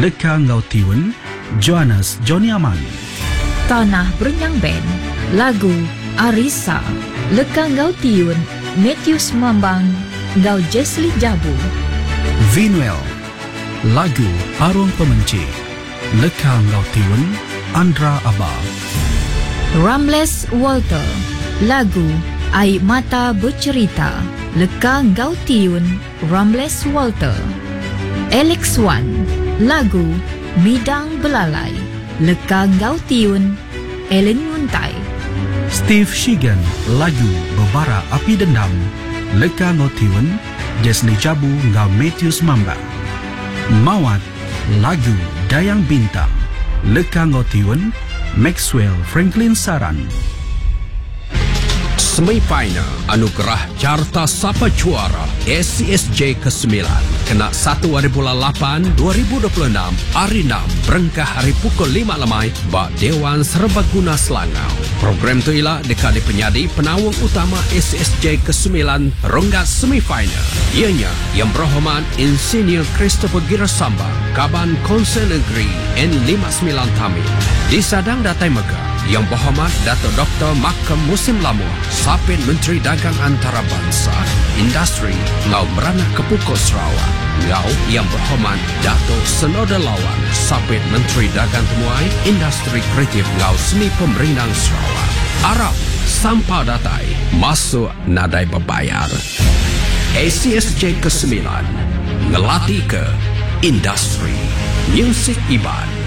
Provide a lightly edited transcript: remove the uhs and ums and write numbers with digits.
Leka Ngau Tiun, Johannes Johnny Aman. Tanah Berenyang Band, lagu Arisa. Leka Ngau Tiun, Matthews Mambang, Ngau Jesli Jabu. Vinuel, lagu Arung Pemenci. Leka Ngau Tiun, Andra Abah. Ramles Walter, lagu Air Mata Bercerita. Leka Ngau Tiun, Ramles Walter. Alex Wan, lagu Midang Belalai. Leka Ngau Tiun, Ellen Nguntai. Steve Shigan, lagu Bebara Api Dendam. Leka Ngau Tiun, Jesli Jabu Ngau Matthews Mambang. Mawat, lagu Dayang Bintang. Leka Ngau Tiun, Maxwell Franklin Saran. Semifinal Anugerah Carta Sapa Juara SCSJ ke-9 kena 1 hari bulan 8 2026 hari 6 berengkah hari pukul 5 lemai bak Dewan Serbaguna Selangau. Program tu ialah dekade penyadi penawang utama SCSJ ke-9 ronggat semifinal. Ianya Yang Berhormat Insinyur Christopher Girasamba Kaban Konsel Negeri N59 Tamil. Disadang Datai Megah Yang Berhormat Dato' Dr. Makam Musim Lamu Sapit Menteri Dagang Antarabangsa Industri Ngau Meranah Kepukul Sarawak. Ngau Yang Berhormat Dato' Senoda Lawan Sapit Menteri Dagang Temuai Industri Kreatif Ngau Seni Pemerintah Sarawak. Arab Sampah Datai masuk nadai berbayar. ACSJ ke-9 ngelatih ke industri muzik iban.